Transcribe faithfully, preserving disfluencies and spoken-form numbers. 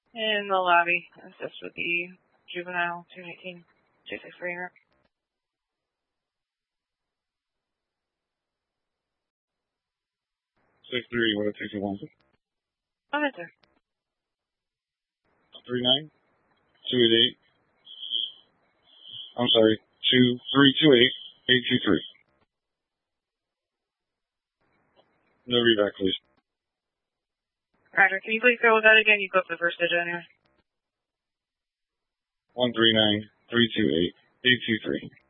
In the lobby, assist with the juvenile two nineteen two six three. Six three, what two two one? Go ahead, sir. Three nine two eight eight. I'm sorry, two three two eight eight two three. No readback, please. Roger. Can you please go with that again? You booked the first digit anyway. One three nine three two eight eight two three.